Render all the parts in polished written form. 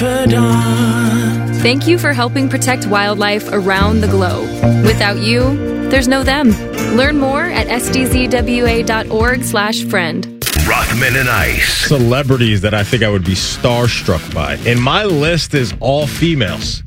Thank you for helping protect wildlife around the globe. Without you, there's no them. Learn more at sdzwa.org/friend. Rothman and Ice. Celebrities that I think I would be starstruck by. And my list is all females.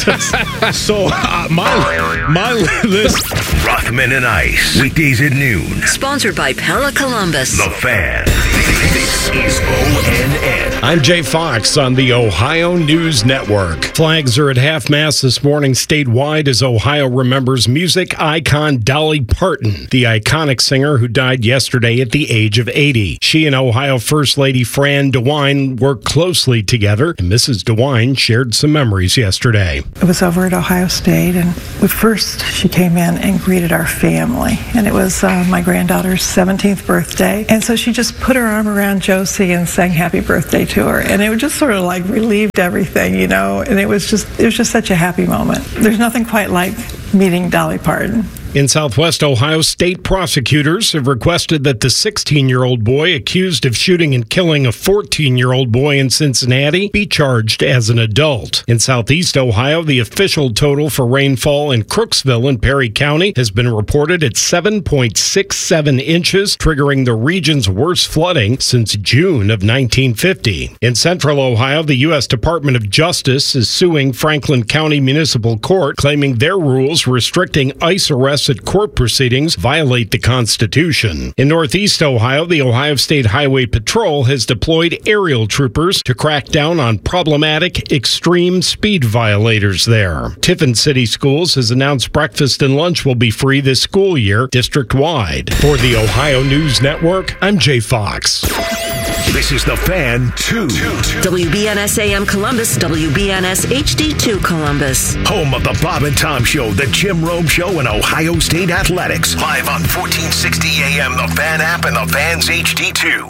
So my list. Rothman and Ice. Weekdays at noon. Sponsored by Pella Columbus. The Fan. This is ONN. I'm Jay Fox on the Ohio News Network. Flags are at half-mast this morning statewide as Ohio remembers music icon Dolly Parton, the iconic singer who died yesterday at the age of 80. She and Ohio First Lady Fran DeWine worked closely together, and Mrs. DeWine shared some memories yesterday. It was over at Ohio State, and first she came in and greeted our family, and it was my granddaughter's 17th birthday, and so she just put her arm around Josie and sang happy birthday to her, and it just sort of like relieved everything, you know, and it was just such a happy moment. There's nothing quite like meeting Dolly Parton. In Southwest Ohio, state prosecutors have requested that the 16-year-old boy accused of shooting and killing a 14-year-old boy in Cincinnati be charged as an adult. In Southeast Ohio, the official total for rainfall in Crooksville and Perry County has been reported at 7.67 inches, triggering the region's worst flooding since June of 1950. In Central Ohio, the U.S. Department of Justice is suing Franklin County Municipal Court, claiming their rules restricting ICE arrests at court proceedings violate the Constitution. In Northeast Ohio, the Ohio State Highway Patrol has deployed aerial troopers to crack down on problematic extreme speed violators there. Tiffin City Schools has announced breakfast and lunch will be free this school year, district-wide. For the Ohio News Network, I'm Jay Fox. This is The Fan 2. WBNS AM Columbus, WBNS HD2 Columbus. Home of the Bob and Tom Show, the Jim Rome Show, and Ohio State Athletics. Live on 1460 AM, The Fan app, and The Fan's HD2.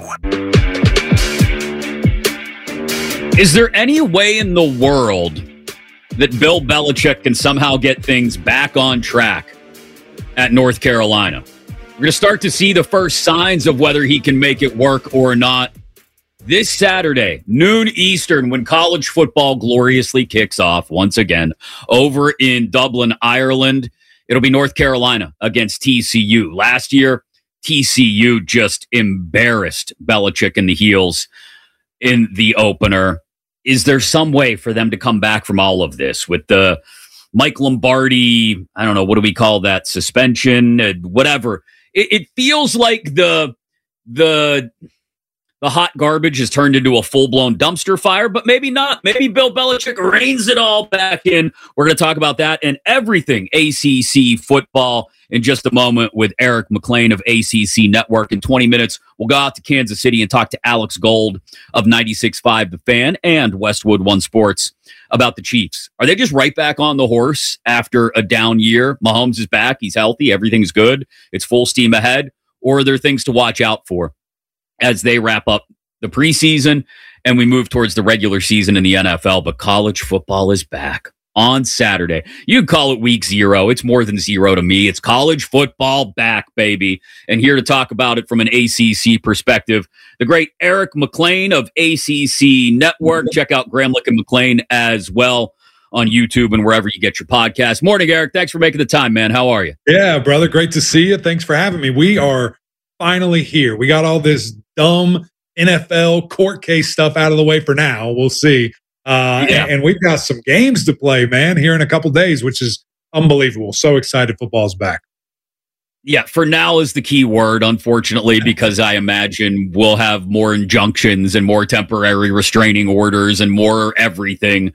Is there any way in the world that Bill Belichick can somehow get things back on track at North Carolina? We're going to start to see the first signs of whether he can make it work or not this Saturday, noon Eastern, when college football gloriously kicks off once again over in Dublin, Ireland. It'll be North Carolina against TCU. Last year, TCU just embarrassed Belichick in the heels in the opener. Is there some way for them to come back from all of this with the Mike Lombardi, I don't know, what do we call that, suspension, whatever? It feels like the hot garbage has turned into a full-blown dumpster fire, but maybe not. Maybe Bill Belichick reins it all back in. We're going to talk about that and everything ACC football in just a moment with Eric McLean of ACC Network. In 20 minutes, we'll go out to Kansas City and talk to Alex Gold of 96.5 The Fan and Westwood One Sports about the Chiefs. Are they just right back on the horse after a down year? Mahomes is back. He's healthy. Everything's good. It's full steam ahead. Or are there things to watch out for as they wrap up the preseason and we move towards the regular season in the NFL? But college football is back on Saturday. You can call it week 0. It's more than 0 to me. It's college football back, baby. And here to talk about it from an ACC perspective, the great Eric McLean of ACC Network. Check out Gramlich and McLean as well on YouTube and wherever you get your podcast. Morning, Eric. Thanks for making the time, man. How are you? Yeah, brother. Great to see you. Thanks for having me. We are finally here. We got all this dumb NFL court case stuff out of the way for now. We'll see. And we've got some games to play, man, here in a couple days, which is unbelievable. So excited football's back. Yeah, for now is the key word, unfortunately, because I imagine we'll have more injunctions and more temporary restraining orders and more everything.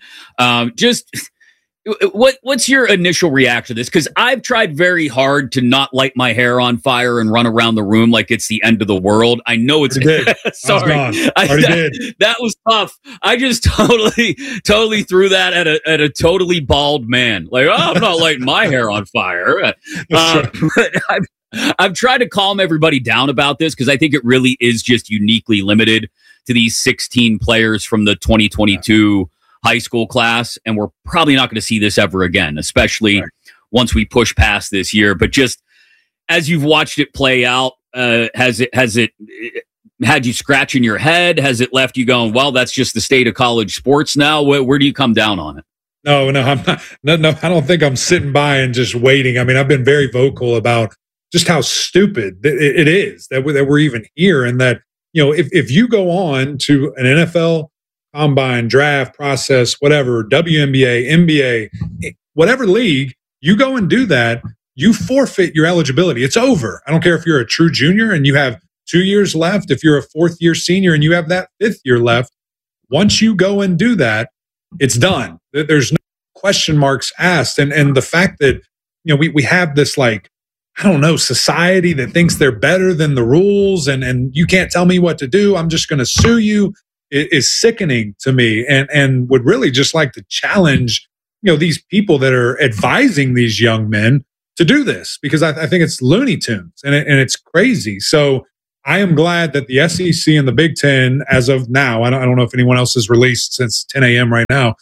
What's your initial reaction to this? Because I've tried very hard to not light my hair on fire and run around the room like it's the end of the world. I know it's sorry. That was tough. I just totally threw that at a totally bald man. Like, oh, I'm not lighting my hair on fire. But I've tried to calm everybody down about this because I think it really is just uniquely limited to these 16 players from the 2022 high school class, and we're probably not going to see this ever again, especially once we push past this year. But just as you've watched it play out, has it had you scratching your head? Has it left you going, well, that's just the state of college sports now? Where do you come down on it? No, I'm not. No, I don't think I'm sitting by and just waiting. I mean, I've been very vocal about just how stupid it is that we're even here, and that, you know, if you go on to an NFL combine, draft process, whatever, WNBA, NBA, whatever league, you go and do that, you forfeit your eligibility. It's over. I don't care if you're a true junior and you have 2 years left, if you're a fourth year senior and you have that fifth year left. Once you go and do that, it's done. There's no question marks asked. And the fact that, you know, we have this, like, I don't know, society that thinks they're better than the rules, and you can't tell me what to do, I'm just going to sue you, is sickening to me, and would really just like to challenge, you know, these people that are advising these young men to do this, because I think it's Looney Tunes and it's crazy. So I am glad that the SEC and the Big Ten, as of now, I don't know if anyone else has released since 10 a.m. right now,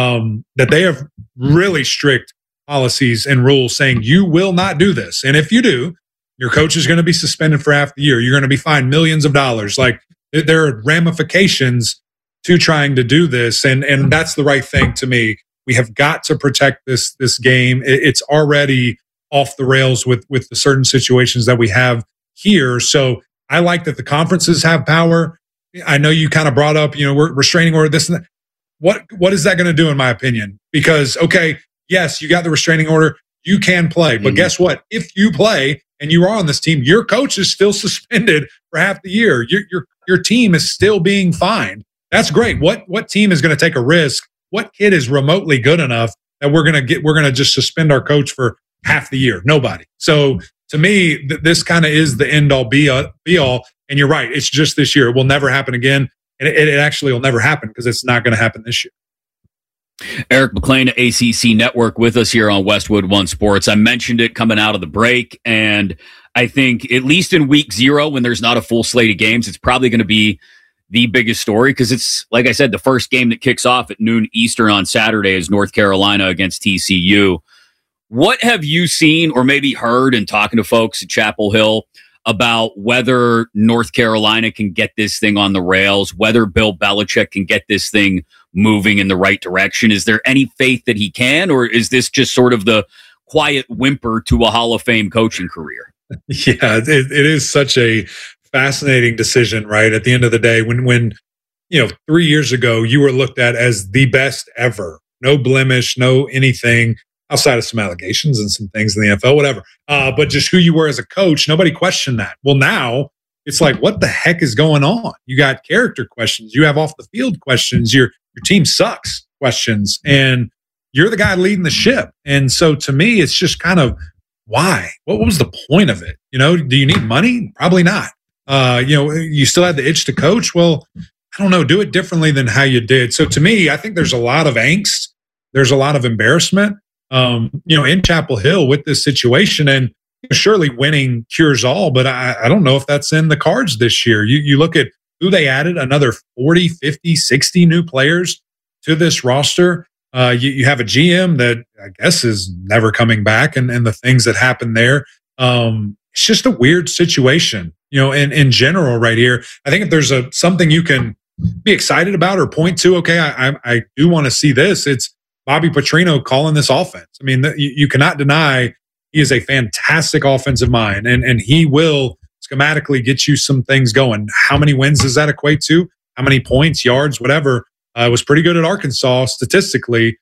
that they have really strict policies and rules saying you will not do this. And if you do, your coach is going to be suspended for half the year. You're going to be fined millions of dollars. Like, there are ramifications to trying to do this. And that's the right thing to me. We have got to protect this game. It's already off the rails with the certain situations that we have here. So I like that the conferences have power. I know you kind of brought up, you know, we're restraining order, this and that. What is that going to do, in my opinion? Because, okay, yes, you got the restraining order, you can play. But guess what? If you play and you are on this team, your coach is still suspended for half the year. Your team is still being fined. That's great. What team is going to take a risk? What kid is remotely good enough that we're going to just suspend our coach for half the year? Nobody. So to me, this kind of is the end all be all. And you're right. It's just this year. It will never happen again. And it actually will never happen because it's not going to happen this year. Eric McLean, ACC Network, with us here on Westwood One Sports. I mentioned it coming out of the break, and I think at least in week 0, when there's not a full slate of games, it's probably going to be the biggest story, because it's, like I said, the first game that kicks off at noon Eastern on Saturday is North Carolina against TCU. What have you seen or maybe heard in talking to folks at Chapel Hill about whether North Carolina can get this thing on the rails, whether Bill Belichick can get this thing moving in the right direction? Is there any faith that he can, or is this just sort of the quiet whimper to a Hall of Fame coaching career? Yeah, it is such a fascinating decision, right? At the end of the day, when 3 years ago, you were looked at as the best ever, no blemish, no anything, outside of some allegations and some things in the NFL, whatever. But just who you were as a coach, nobody questioned that. Well, now it's like, what the heck is going on? You got character questions. You have off the field questions. Your team sucks questions. And you're the guy leading the ship. And so to me, it's just kind of, why? What was the point of it? Do you need money? Probably not. You still had the itch to coach. Well, I don't know. Do it differently than how you did. So to me, I think there's a lot of angst. There's a lot of embarrassment. In Chapel Hill with this situation, and surely winning cures all, but I don't know if that's in the cards this year. You look at who they added, another 40, 50, 60 new players to this roster. You have a GM that I guess is never coming back, and the things that happened there. It's just a weird situation, in general right here. I think if there's something you can be excited about or point to, okay, I do want to see this, it's Bobby Petrino calling this offense. I mean, you cannot deny he is a fantastic offensive mind, and he will schematically get you some things going. How many wins does that equate to? How many points, yards, whatever? Was pretty good at Arkansas statistically.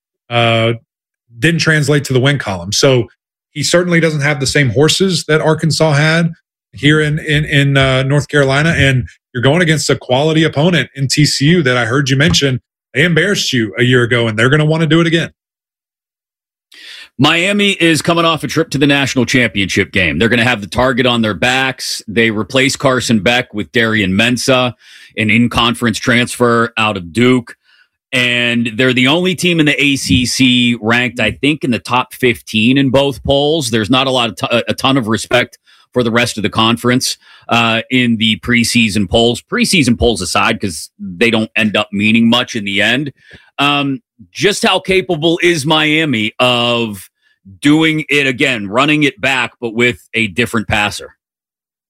Didn't translate to the win column. So he certainly doesn't have the same horses that Arkansas had here in North Carolina. And you're going against a quality opponent in TCU that I heard you mention. They embarrassed you a year ago, and they're going to want to do it again. Miami is coming off a trip to the national championship game. They're going to have the target on their backs. They replace Carson Beck with Darian Mensah, an in-conference transfer out of Duke. And they're the only team in the ACC ranked, I think, in the top 15 in both polls. There's not a ton of respect for the rest of the conference in the preseason polls. Preseason polls aside, because they don't end up meaning much in the end. Just how capable is Miami of doing it again, running it back, but with a different passer?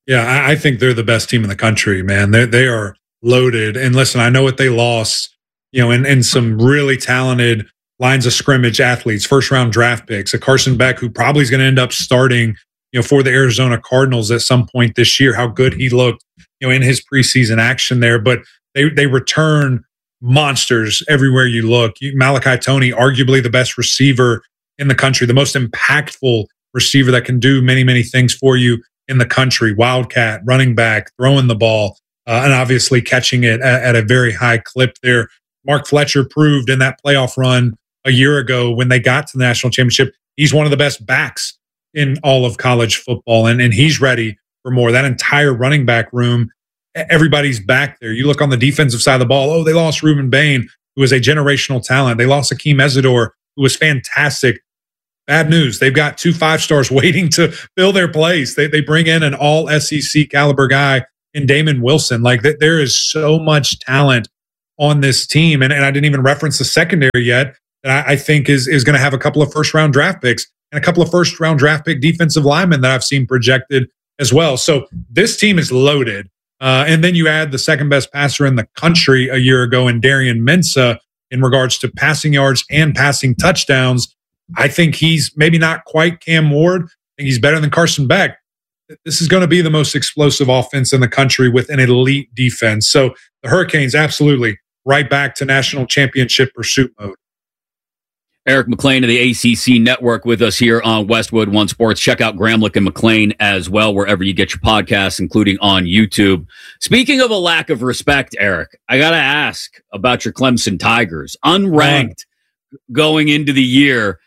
Yeah, I think they're the best team in the country, man. They are loaded. And listen, I know what they lost, in some really talented lines of scrimmage athletes, first-round draft picks, a Carson Beck who probably is going to end up starting, for the Arizona Cardinals at some point this year, how good he looked, in his preseason action there. But they return monsters everywhere you look. Malachi Toney, arguably the best receiver in the country, the most impactful receiver that can do many, many things for you in the country. Wildcat, running back, throwing the ball, and obviously catching it at a very high clip there. Mark Fletcher proved in that playoff run a year ago when they got to the national championship, he's one of the best backs in all of college football, and he's ready for more. That entire running back room, everybody's back there. You look on the defensive side of the ball, they lost Reuben Bain, who was a generational talent. They lost Akeem Ezidor, who was fantastic. Bad news. They've got 2 5-stars waiting to fill their place. They bring in an all SEC caliber guy in Damon Wilson. Like, there is so much talent on this team. And I didn't even reference the secondary yet that I think is going to have a couple of first-round draft picks and a couple of first-round draft pick defensive linemen that I've seen projected as well. So this team is loaded. And then you add the second best passer in the country a year ago in Darian Mensah in regards to passing yards and passing touchdowns. I think he's maybe not quite Cam Ward. I think he's better than Carson Beck. This is going to be the most explosive offense in the country with an elite defense. So the Hurricanes, absolutely right back to national championship pursuit mode. Eric McLean of the ACC Network with us here on Westwood One Sports. Check out Gramlich and McLean as well, wherever you get your podcasts, including on YouTube. Speaking of a lack of respect, Eric, I got to ask about your Clemson Tigers. Unranked going into the year.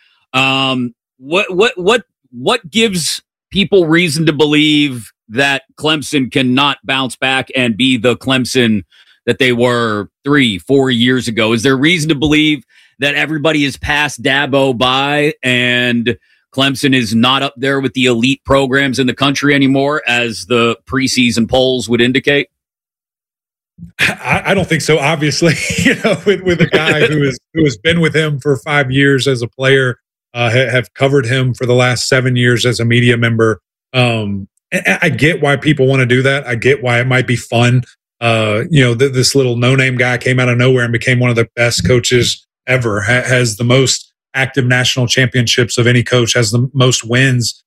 What gives people reason to believe that Clemson cannot bounce back and be the Clemson that they were 3-4 years ago? Is there reason to believe that everybody has passed Dabo by and Clemson is not up there with the elite programs in the country anymore, as the preseason polls would indicate? I don't think so. Obviously, with a guy who has been with him for 5 years as a player, have covered him for the last 7 years as a media member. I get why people want to do that. I get why it might be fun. This little no-name guy came out of nowhere and became one of the best coaches ever, has the most active national championships of any coach, has the most wins,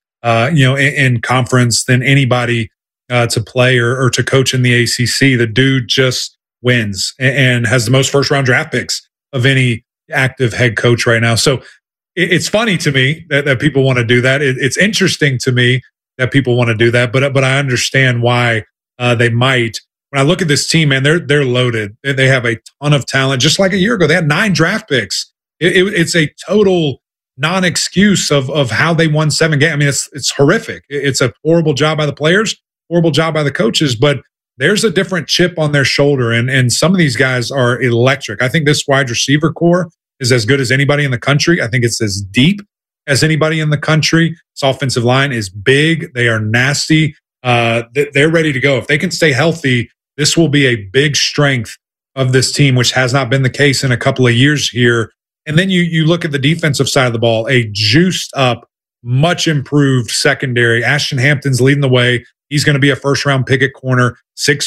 in conference than anybody to play or to coach in the ACC. The dude just wins and has the most first-round draft picks of any active head coach right now. So it's funny to me that people want to do that. It's interesting to me that people want to do that, but I understand why they might. When I look at this team, man, they're loaded. They have a ton of talent. Just like a year ago, they had 9 draft picks. It's a total non-excuse of how they won 7 games. I mean, it's horrific. It's a horrible job by the players, horrible job by the coaches, but there's a different chip on their shoulder, and some of these guys are electric. I think this wide receiver core is as good as anybody in the country. I think it's as deep as anybody in the country. This offensive line is big. They are nasty. They're ready to go. If they can stay healthy, this will be a big strength of this team, which has not been the case in a couple of years here. And then you look at the defensive side of the ball, a juiced up, much improved secondary. Ashton Hampton's leading the way. He's going to be a first-round pick at corner,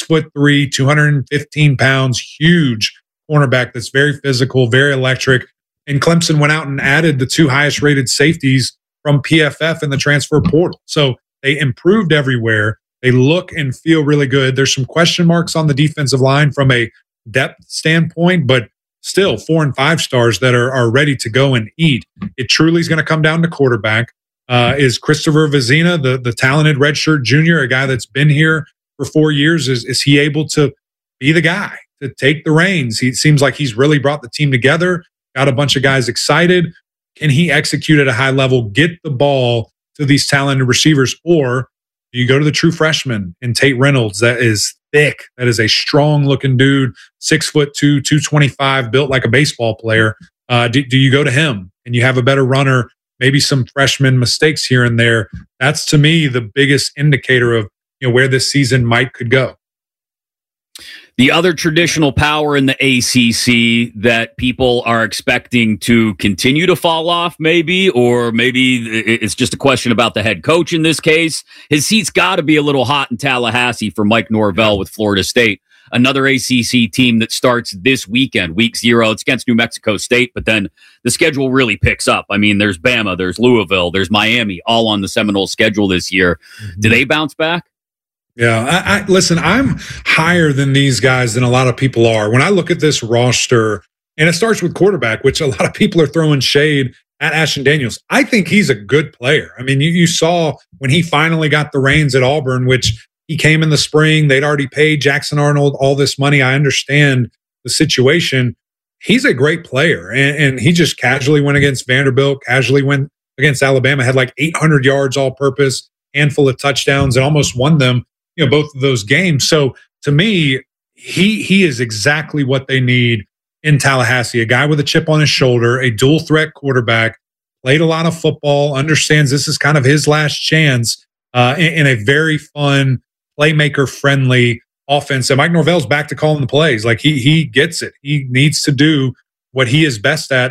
6'3", 215 pounds, huge cornerback that's very physical, very electric. And Clemson went out and added the 2 highest-rated safeties from PFF in the transfer portal. So they improved everywhere. They look and feel really good. There's some question marks on the defensive line from a depth standpoint, but still 4 and 5 stars that are ready to go and eat. It truly is going to come down to quarterback. Is Christopher Vezina, the talented redshirt junior, a guy that's been here for 4 years, is he able to be the guy to take the reins? He seems like he's really brought the team together, got a bunch of guys excited. Can he execute at a high level, get the ball to these talented receivers, or do you go to the true freshman in Tate Reynolds that is thick, that is a strong-looking dude, 6'2", 225, built like a baseball player? Do you go to him and you have a better runner, maybe some freshman mistakes here and there? That's, to me, the biggest indicator of where this season could go. The other traditional power in the ACC that people are expecting to continue to fall off, maybe, or maybe it's just a question about the head coach in this case. His seat's got to be a little hot in Tallahassee for Mike Norvell with Florida State. Another ACC team that starts this weekend, week 0. It's against New Mexico State, but then the schedule really picks up. I mean, there's Bama, there's Louisville, there's Miami, all on the Seminole schedule this year. Do they bounce back? Yeah, listen, I'm higher than these guys than a lot of people are. When I look at this roster, and it starts with quarterback, which a lot of people are throwing shade at Ashton Daniels. I think he's a good player. I mean, you saw when he finally got the reins at Auburn, which he came in the spring. They'd already paid Jackson Arnold all this money. I understand the situation. He's a great player, and he just casually went against Vanderbilt, casually went against Alabama, had like 800 yards all-purpose, handful of touchdowns, and almost won them, both of those games. So to me, he is exactly what they need in Tallahassee. A guy with a chip on his shoulder, a dual threat quarterback, played a lot of football, understands this is kind of his last chance in a very fun, playmaker-friendly offense. And Mike Norvell's back to calling the plays. Like he gets it. He needs to do what he is best at